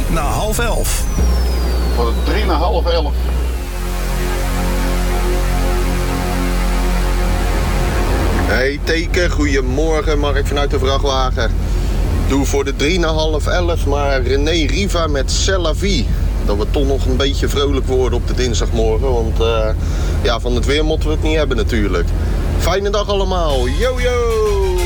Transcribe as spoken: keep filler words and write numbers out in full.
drie na half elf. Voor de drie na half elf. Hey Teken, goedemorgen, Mark vanuit de vrachtwagen. Doe voor de drie na half elf maar René Riva met C'est la vie. Dat we toch nog een beetje vrolijk worden op de dinsdagmorgen. Want uh, ja, van het weer moeten we het niet hebben natuurlijk. Fijne dag allemaal, yo yo!